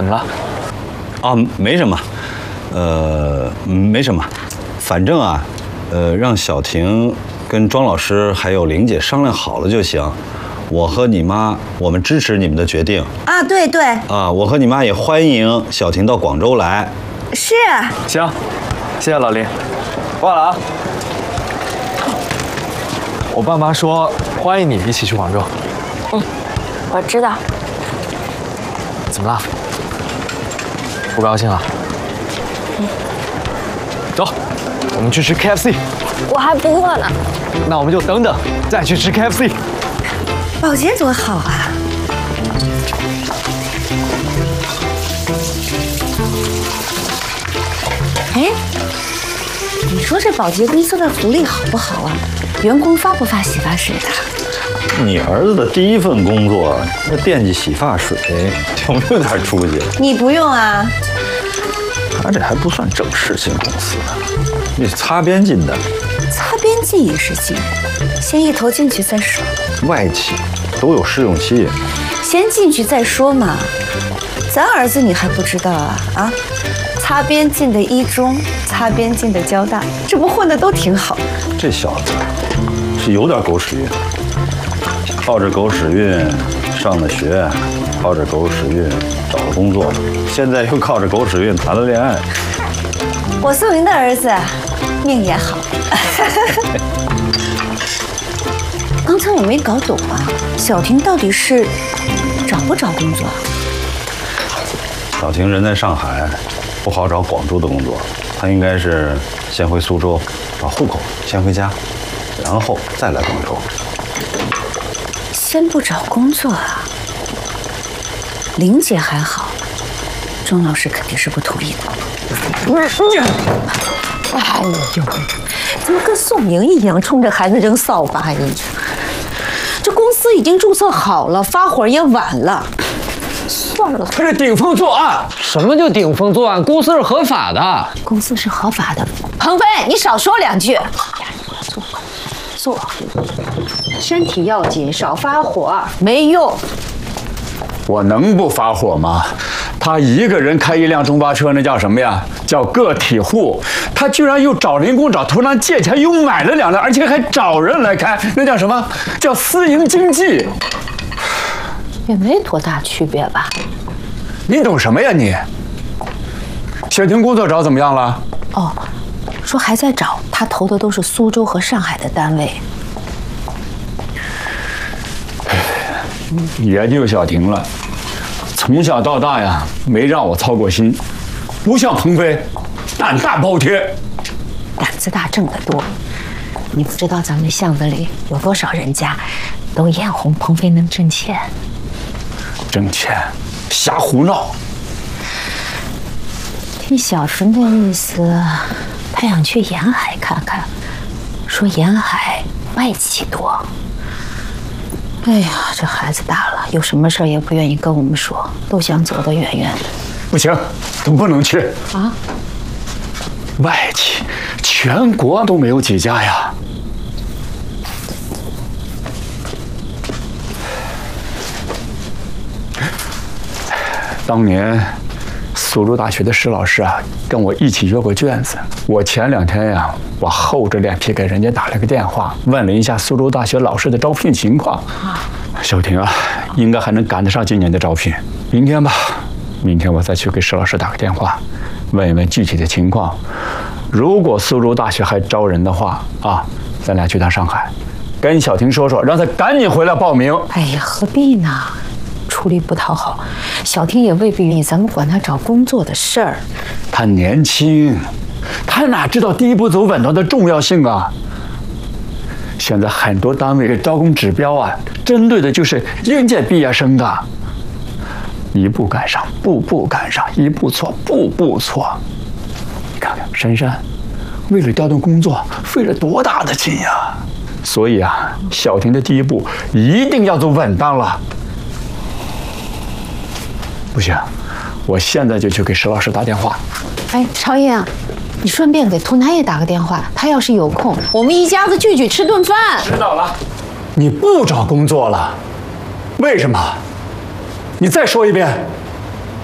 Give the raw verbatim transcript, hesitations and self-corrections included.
怎么了？ 啊，没什么，呃，没什么，反正啊，呃，让小婷跟庄老师还有玲姐商量好了就行。我和你妈，我们支持你们的决定。 啊，对对。 啊，我和你妈也欢迎小婷到广州来。 是。 行，谢谢老林，挂了啊。我爸妈说欢迎你一起去广州。 嗯，我知道。 怎么了？不高兴啊？ 嗯。 走，我们去吃 K F C。 我还不饿呢。 那我们就等等，再去吃 K F C。 保洁多好啊！哎，你说这保洁公司的福利好不好啊？员工发不发洗发水的？ 你儿子的第一份工作，那惦记洗发水，有没有点出息？ 你不用啊。 他这还不算正式进公司呢，你擦边进的。 擦边进也是进，先一头进去再说。 外企都有试用期， 先进去再说嘛。咱儿子你还不知道啊？啊，擦边进的一中，擦边进的交大，这不混的都挺好。 这小子是有点狗屎运，靠着狗屎运上的学，靠着狗屎运找了工作，现在又靠着狗屎运谈了恋爱。 我宋云的儿子命也好。刚才我没搞懂啊，小婷到底是找不找工作？ 小婷人在上海，不好找广州的工作，她应该是先回苏州把户口先回家，然后再来广州。 先不找工作啊？玲姐还好，钟老师肯定是不同意的。哎呦，怎么跟宋宁一样冲着孩子扔扫把呀？这公司已经注册好了，发火也晚了。算了， 他是顶风作案。什么叫顶风作案？公司是合法的。 公司是合法的。鹏飞，你少说两句。坐，坐。身体要紧，少发火，没用。 我能不发火吗？他一个人开一辆中巴车，那叫什么呀？叫个体户。他居然又找人工找头上借钱，又买了两辆，而且还找人来开，那叫什么？叫私营经济。 也没多大区别吧？ 你懂什么呀你？小婷工作找怎么样了？ 哦，说还在找，他投的都是苏州和上海的单位。 也就小婷了，从小到大呀，没让我操过心，不像鹏飞，胆大包天， 胆子大挣得多。你不知道咱们巷子里有多少人家都眼红鹏飞能挣钱。 挣钱，瞎胡闹。 听小婷的意思，他想去沿海看看，说沿海外企多。哎呀，这孩子大了，有什么事儿也不愿意跟我们说，都想走得远远的。 不行，都不能去啊！ 外企全国都没有几家呀。当年苏州大学的石老师啊，跟我一起约过卷子。我前两天呀，我厚着脸皮给人家打了个电话，问了一下苏州大学老师的招聘情况。小婷啊，应该还能赶得上今年的招聘。明天吧，明天我再去给石老师打个电话，问一问具体的情况。如果苏州大学还招人的话啊，咱俩去趟上海，跟小婷说说，让她赶紧回来报名。 哎呀，何必呢？出力不讨好，小婷也未必愿意咱们管她找工作的事儿。 她年轻，她哪知道第一步走稳当的重要性啊？现在很多单位的招工指标啊，针对的就是应届毕业生的。一步赶上，步步赶上；一步错，步步错。你看看珊珊，为了调动工作，费了多大的劲呀！所以啊，小婷的第一步一定要走稳当了。不行，我现在就去给石老师打电话。 哎，朝英，你顺便给涂南也打个电话，他要是有空，我们一家子聚聚吃顿饭。 知道了。你不找工作了？为什么？你再说一遍。